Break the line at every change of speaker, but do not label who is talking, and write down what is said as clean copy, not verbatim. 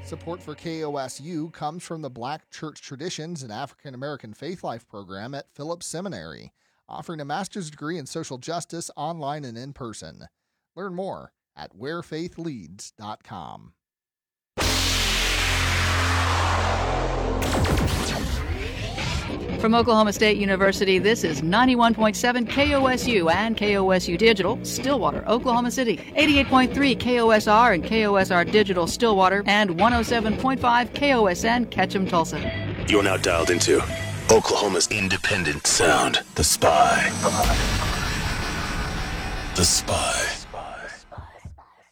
Support for KOSU comes from the Black Church Traditions and African American Faith Life program at Phillips Seminary, offering a master's degree in social justice online and in person. Learn more at wherefaithleads.com.
From Oklahoma State University, this is 91.7 KOSU and KOSU Digital, Stillwater, Oklahoma City, 88.3 KOSR and KOSR Digital, Stillwater, and 107.5 KOSN, Ketchum, Tulsa.
You're now dialed into Oklahoma's independent sound, The Spy. The Spy.